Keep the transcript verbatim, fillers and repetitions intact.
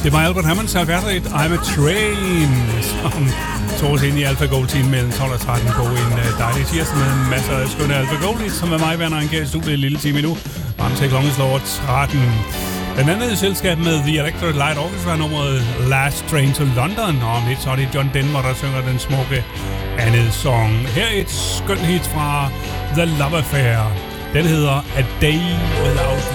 Det var Albert Hammonds halvfjerds-hit I'm a Train, som tog os ind i Alpha Gold-tiden mellem tolv og tretten på en dejlig tirsdag med masser af skønne Alpha Gold-hit, som er mig, Werner Anker, i studiet en lille time endnu. Varmt til klokken slår tretten. Den anden i selskab med The Electric Light Orchestra, nummeret Last Train to London, og om lidt så er det John Denver, der synger den smukke andet song. Her er et skønt hit fra The Love Affair. Den hedder A Day Without